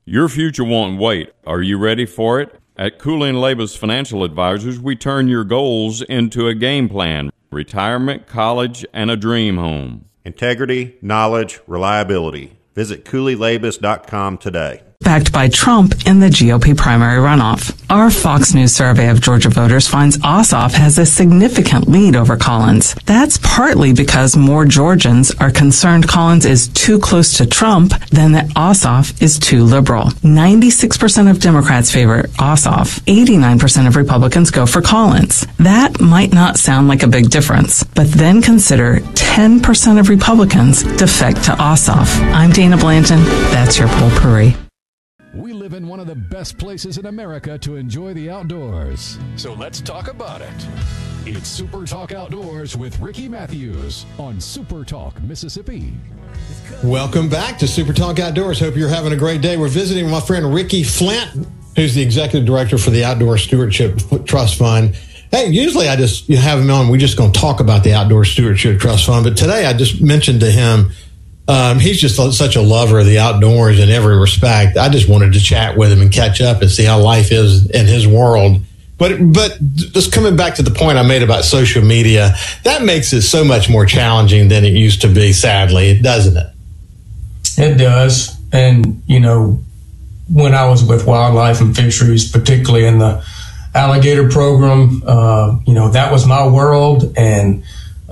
Your future won't wait. Are you ready for it? At Cooley & Labus Financial Advisors, we turn your goals into a game plan. Retirement, college, and a dream home. Integrity, knowledge, reliability. Visit CooleyLabus.com today. Backed by Trump in the GOP primary runoff. Our Fox News survey of Georgia voters finds Ossoff has a significant lead over Collins. That's partly because more Georgians are concerned Collins is too close to Trump than that Ossoff is too liberal. 96% of Democrats favor Ossoff. 89% of Republicans go for Collins. That might not sound like a big difference, but then consider 10% of Republicans defect to Ossoff. I'm Dana Blanton. That's your potpourri. We live in one of the best places in America to enjoy the outdoors. So let's talk about it. It's Super Talk Outdoors with Ricky Matthews on Super Talk, Mississippi. Welcome back to Super Talk Outdoors. Hope you're having a great day. We're visiting my friend Ricky Flint, who's the executive director for the Outdoor Stewardship Trust Fund. Hey, usually I just have him on. We're just going to talk about the Outdoor Stewardship Trust Fund. But today I just mentioned to him, he's just such a lover of the outdoors in every respect. I just wanted to chat with him and catch up and see how life is in his world. But just coming back to the point I made about social media, that makes it so much more challenging than it used to be, sadly, doesn't it? It does. And, when I was with Wildlife and Fisheries, particularly in the alligator program, that was my world. And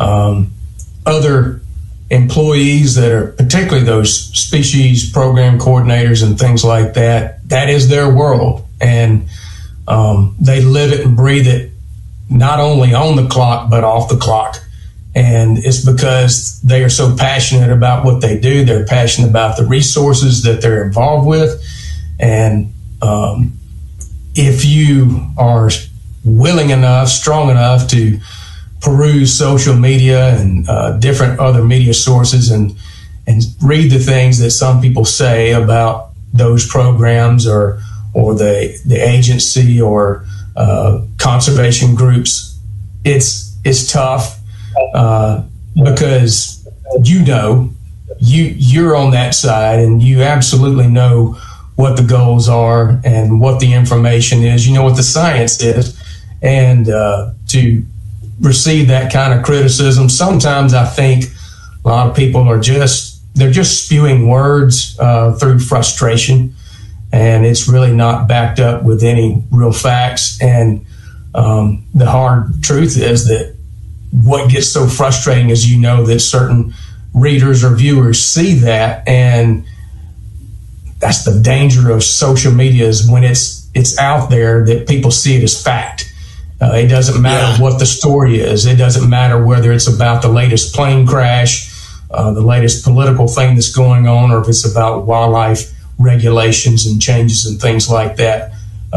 other employees that are particularly those species program coordinators and things like that, that is their world. And they live it and breathe it, not only on the clock, but off the clock. And it's because they are so passionate about what they do. They're passionate about the resources that they're involved with. And if you are willing enough, strong enough to peruse social media and different other media sources and read the things that some people say about those programs or the agency or conservation groups, it's tough because you're on that side and you absolutely know what the goals are and what the information is. You know what the science is, and to receive that kind of criticism, sometimes I think a lot of people are just spewing words through frustration, and it's really not backed up with any real facts. And the hard truth is that what gets so frustrating is that certain readers or viewers see that, and that's the danger of social media, is when it's out there that people see it as fact. It doesn't matter what the story is. It doesn't matter whether it's about the latest plane crash, the latest political thing that's going on, or if it's about wildlife regulations and changes and things like that.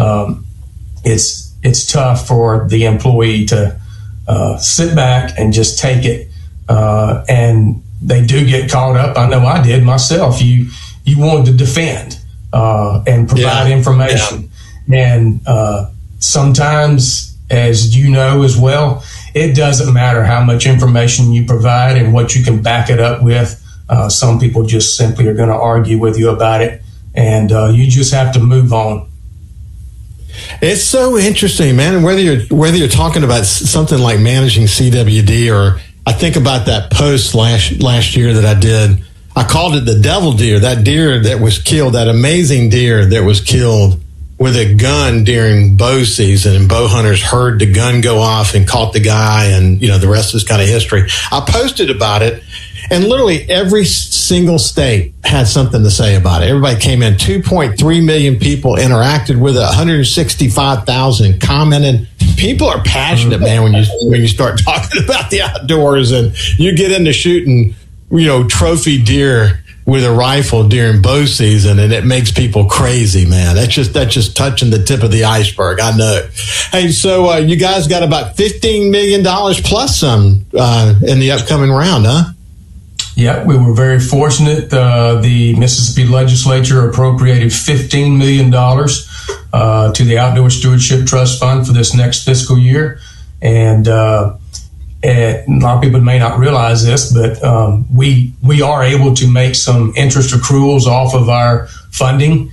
It's tough for the employee to sit back and just take it. And they do get caught up. I know I did myself. You wanted to defend and provide information. Yeah. And sometimes, as you know as well, it doesn't matter how much information you provide and what you can back it up with. Some people just simply are going to argue with you about it, and you just have to move on. It's so interesting, man. And whether you're talking about something like managing CWD, or I think about that post last year that I did. I called it the devil deer, that deer that was killed, that amazing deer that was killed with a gun during bow season, and bow hunters heard the gun go off and caught the guy, and the rest is kind of history. I posted about it, and literally every single state had something to say about it. Everybody came in. 2.3 million people interacted with it. 165,000 commented. People are passionate, man, when you start talking about the outdoors and you get into shooting, trophy deer with a rifle during bow season, and it makes people crazy, man. That's just touching the tip of the iceberg. I know. Hey, so you guys got about $15 million plus some in the upcoming round, huh? Yeah, we were very fortunate. The Mississippi legislature appropriated $15 million to the Outdoor Stewardship Trust Fund for this next fiscal year. And a lot of people may not realize this, but we are able to make some interest accruals off of our funding.